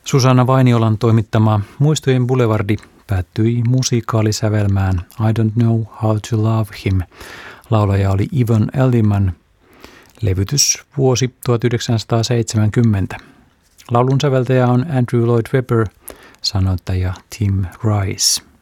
Susanna Vainiolan toimittama Muistojen Boulevardi päättyi musikaalisävelmään I Don't Know How to Love Him. Laulaja oli Yvonne Elliman. Levytys vuosi 1970. Laulun säveltäjä on Andrew Lloyd Webber, sanoittaja Tim Rice.